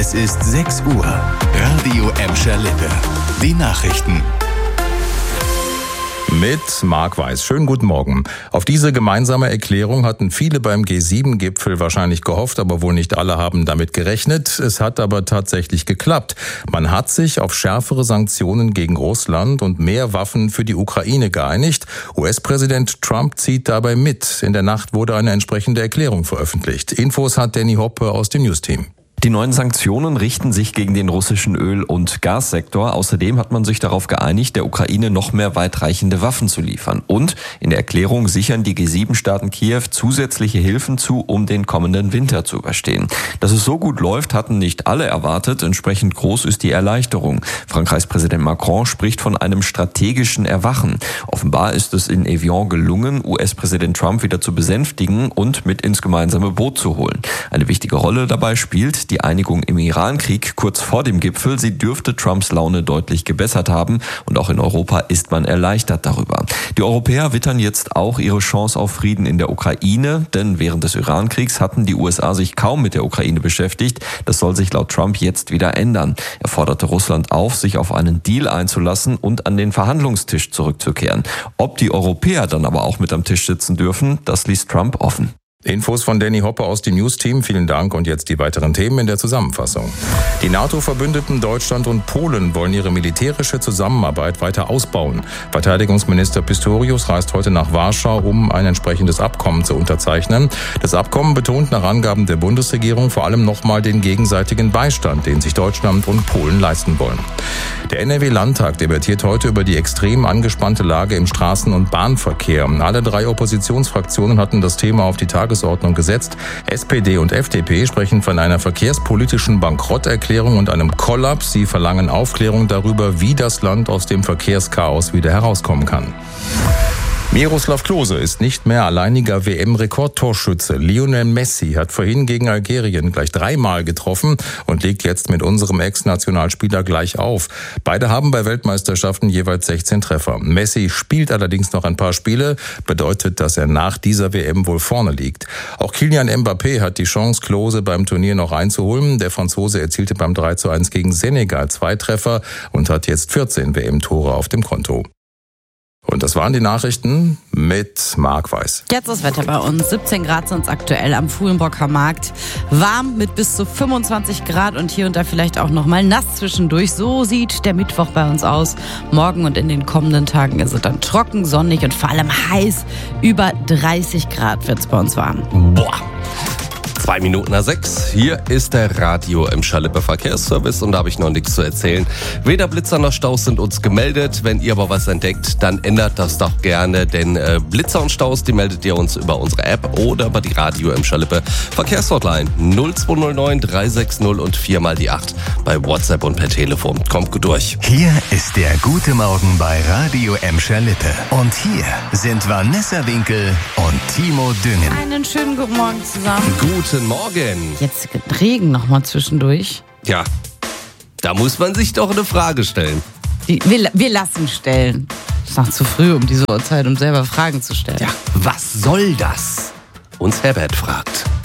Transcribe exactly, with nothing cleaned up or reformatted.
Es ist sechs Uhr. Radio Emscher Lippe. Die Nachrichten. Mit Marc Weiß. Schönen guten Morgen. Auf diese gemeinsame Erklärung hatten viele beim G sieben Gipfel wahrscheinlich gehofft, aber wohl nicht alle haben damit gerechnet. Es hat aber tatsächlich geklappt. Man hat sich auf schärfere Sanktionen gegen Russland und mehr Waffen für die Ukraine geeinigt. U S-Präsident Trump zieht dabei mit. In der Nacht wurde eine entsprechende Erklärung veröffentlicht. Infos hat Danny Hoppe aus dem News-Team. Die neuen Sanktionen richten sich gegen den russischen Öl- und Gassektor. Außerdem hat man sich darauf geeinigt, der Ukraine noch mehr weitreichende Waffen zu liefern. Und in der Erklärung sichern die G sieben Staaten Kiew zusätzliche Hilfen zu, um den kommenden Winter zu überstehen. Dass es so gut läuft, hatten nicht alle erwartet. Entsprechend groß ist die Erleichterung. Frankreichs Präsident Macron spricht von einem strategischen Erwachen. Offenbar ist es in Evian gelungen, U S-Präsident Trump wieder zu besänftigen und mit ins gemeinsame Boot zu holen. Eine wichtige Rolle dabei spielt die Einigung im Irankrieg kurz vor dem Gipfel. Sie dürfte Trumps Laune deutlich gebessert haben und auch in Europa ist man erleichtert darüber. Die Europäer wittern jetzt auch ihre Chance auf Frieden in der Ukraine, denn während des Irankriegs hatten die U S A sich kaum mit der Ukraine beschäftigt. Das soll sich laut Trump jetzt wieder ändern. Er forderte Russland auf, sich auf einen Deal einzulassen und an den Verhandlungstisch zurückzukehren. Ob die Europäer dann aber auch mit am Tisch sitzen dürfen, das ließ Trump offen. Infos von Danny Hoppe aus dem News-Team. Vielen Dank und jetzt die weiteren Themen in der Zusammenfassung. Die NATO-Verbündeten Deutschland und Polen wollen ihre militärische Zusammenarbeit weiter ausbauen. Verteidigungsminister Pistorius reist heute nach Warschau, um ein entsprechendes Abkommen zu unterzeichnen. Das Abkommen betont nach Angaben der Bundesregierung vor allem nochmal den gegenseitigen Beistand, den sich Deutschland und Polen leisten wollen. Der N R W-Landtag debattiert heute über die extrem angespannte Lage im Straßen- und Bahnverkehr. Alle drei Oppositionsfraktionen hatten das Thema auf die Tagesordnung gesetzt. S P D und F D P sprechen von einer verkehrspolitischen Bankrotterklärung und einem Kollaps. Sie verlangen Aufklärung darüber, wie das Land aus dem Verkehrschaos wieder herauskommen kann. Miroslav Klose ist nicht mehr alleiniger W M-Rekordtorschütze. Lionel Messi hat vorhin gegen Algerien gleich dreimal getroffen und legt jetzt mit unserem Ex-Nationalspieler gleich auf. Beide haben bei Weltmeisterschaften jeweils sechzehn Treffer. Messi spielt allerdings noch ein paar Spiele, bedeutet, dass er nach dieser W M wohl vorne liegt. Auch Kylian Mbappé hat die Chance, Klose beim Turnier noch einzuholen. Der Franzose erzielte beim drei zu eins gegen Senegal zwei Treffer und hat jetzt vierzehn W M-Tore auf dem Konto. Und das waren die Nachrichten mit Marc Weiß. Jetzt das Wetter bei uns. siebzehn Grad sind es aktuell am Fuhlenbrocker Markt. Warm mit bis zu fünfundzwanzig Grad und hier und da vielleicht auch noch mal nass zwischendurch. So sieht der Mittwoch bei uns aus. Morgen und in den kommenden Tagen ist es dann trocken, sonnig und vor allem heiß. Über dreißig Grad wird es bei uns warm. Boah. Zwei Minuten nach sechs. Hier ist der Radio Emscher Lippe Verkehrsservice und da habe ich noch nichts zu erzählen. Weder Blitzer noch Staus sind uns gemeldet. Wenn ihr aber was entdeckt, dann ändert das doch gerne, denn äh, Blitzer und Staus, die meldet ihr uns über unsere App oder über die Radio Emscher Lippe Verkehrshotline null zwei null neun drei sechs null und vier mal die acht bei WhatsApp und per Telefon. Kommt gut durch. Hier ist der Gute Morgen bei Radio Emscher Lippe. Und hier sind Vanessa Winkel und Timo Düngen. Einen schönen guten Morgen zusammen. Guten Morgen. Jetzt Regen noch mal zwischendurch. Ja, da muss man sich doch eine Frage stellen. Die, wir, wir lassen stellen. Ist noch zu früh um diese Uhrzeit, um selber Fragen zu stellen. Ja, was soll das? Uns Herbert fragt.